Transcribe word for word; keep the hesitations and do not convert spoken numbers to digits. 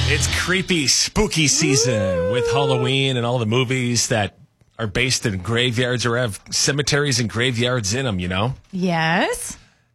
It's creepy, spooky season with Halloween and all the movies that are based in graveyards or have cemeteries and graveyards in them, you know? Yes.